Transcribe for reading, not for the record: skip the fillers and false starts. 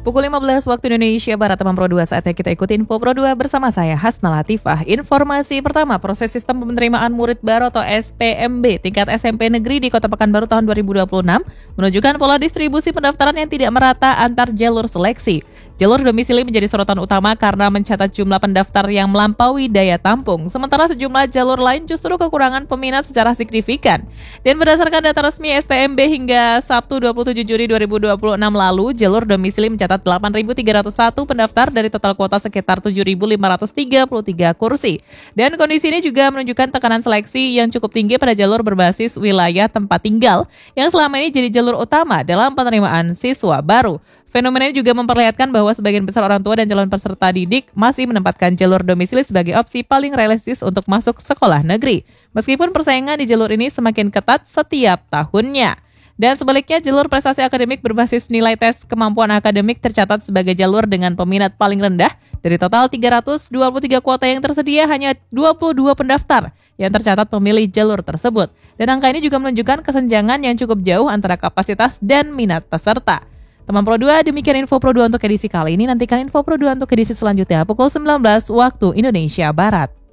Pukul 15 waktu Indonesia Barat, teman Pro 2, saatnya kita ikuti Info Pro 2 bersama saya, Hasna Latifah. Informasi pertama, proses sistem penerimaan murid baru atau SPMB tingkat SMP negeri di Kota Pekanbaru tahun 2026 menunjukkan pola distribusi pendaftaran yang tidak merata antar jalur seleksi. Jalur domisili menjadi sorotan utama karena mencatat jumlah pendaftar yang melampaui daya tampung, sementara sejumlah jalur lain justru kekurangan peminat secara signifikan. Dan berdasarkan data resmi SPMB hingga Sabtu 27 Juli 2026 lalu, jalur domisili mencatat 8.301 pendaftar dari total kuota sekitar 7.533 kursi. Dan kondisi ini juga menunjukkan tekanan seleksi yang cukup tinggi pada jalur berbasis wilayah tempat tinggal yang selama ini jadi jalur utama dalam penerimaan siswa baru. Fenomena ini juga memperlihatkan bahwa sebagian besar orang tua dan calon peserta didik masih menempatkan jalur domisili sebagai opsi paling realistis untuk masuk sekolah negeri. Meskipun persaingan di jalur ini semakin ketat setiap tahunnya. Dan sebaliknya, jalur prestasi akademik berbasis nilai tes kemampuan akademik tercatat sebagai jalur dengan peminat paling rendah. Dari total 323 kuota yang tersedia, hanya 22 pendaftar yang tercatat memilih jalur tersebut. Dan angka ini juga menunjukkan kesenjangan yang cukup jauh antara kapasitas dan minat peserta. Teman Pro 2, demikian Info Pro 2 untuk edisi kali ini. Nantikan Info Pro 2 untuk edisi selanjutnya pukul 19 waktu Indonesia Barat.